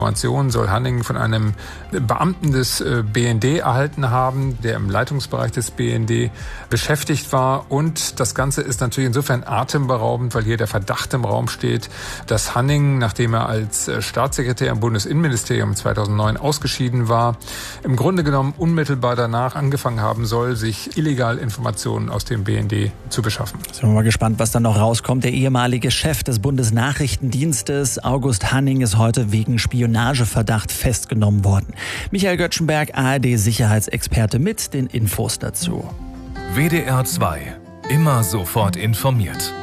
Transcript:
Informationen soll Hanning von einem Beamten des BND erhalten haben, der im Leitungsbereich des BND beschäftigt war. Und das Ganze ist natürlich insofern atemberaubend, weil hier der Verdacht im Raum steht, dass Hanning, nachdem er als Staatssekretär im Bundesinnenministerium 2009 ausgeschieden war, im Grunde genommen unmittelbar danach angefangen haben soll, sich illegal Informationen aus dem BND zu beschaffen. Sind wir mal gespannt, was dann noch rauskommt. Der ehemalige Chef des Bundesnachrichtendienstes, August Hanning, ist heute wegen Spionageverdacht festgenommen worden. Michael Göttschenberg, ARD-Sicherheitsexperte, mit den Infos dazu. WDR 2. Immer sofort informiert.